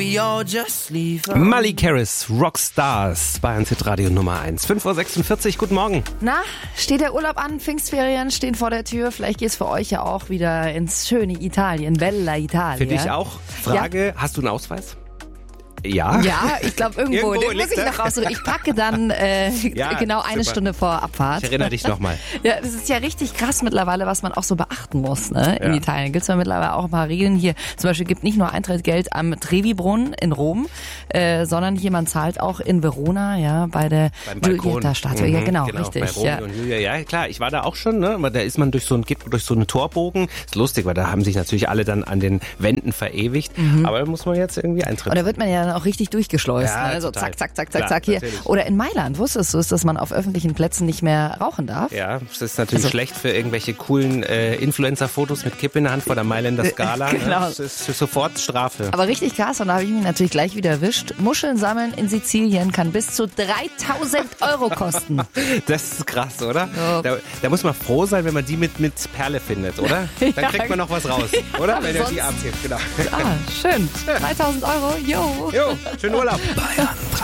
Malik Harris, Rockstars, Bayern Radio Nummer 1. 5.46 Uhr, guten Morgen. Na, steht der Urlaub an? Pfingstferien stehen vor der Tür. Vielleicht geht's für euch ja auch wieder ins schöne Italien, Bella Italia. Für dich auch. Frage, hast du einen Ausweis? Ja. Ja, ich glaube irgendwo. Den muss ich noch raussuchen. Ich packe dann genau eine Stunde vor Abfahrt. Ich erinnere dich nochmal. Ja, das ist ja richtig krass mittlerweile, was man auch so beachten muss, ne? In Italien gibt's ja mittlerweile auch ein paar Regeln hier. Zum Beispiel gibt nicht nur Eintrittsgeld am Trevi-Brunnen in Rom, sondern hier man zahlt auch in Verona, ja, bei der Giulietta-Statue. Ja, genau, richtig. Bei Romeo und Julia. Ja, klar, ich war da auch schon, ne? Aber da ist man geht durch so einen Torbogen. Ist lustig, weil da haben sich natürlich alle dann an den Wänden verewigt. Aber da muss man jetzt irgendwie eintreten. Und da wird man ja auch richtig durchgeschleust. Ja, ne? So total. zack, Klar, hier. natürlich. Oder in Mailand, wusstest du es, dass man auf öffentlichen Plätzen nicht mehr rauchen darf? Ja, das ist natürlich schlecht für irgendwelche coolen Influencer-Fotos mit Kippe in der Hand vor der Mailänder Scala. Genau. Ne? Das ist sofort Strafe. Aber richtig krass, und da habe ich mich natürlich gleich wieder erwischt. Muscheln sammeln in Sizilien kann bis zu 3.000 Euro kosten. Das ist krass, oder? Ja. Da muss man froh sein, wenn man die mit Perle findet, oder? Dann kriegt man noch was raus, oder? Wenn er die abgibt, genau. Ah, schön. 3.000 Euro, yo. Jo, schönen Urlaub. Bayern